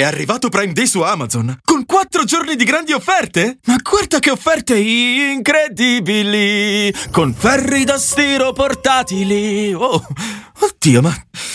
È arrivato Prime Day su Amazon, con 4 giorni di grandi offerte? Ma guarda che offerte incredibili! Con ferri da stiro portatili! Oh, oddio, ma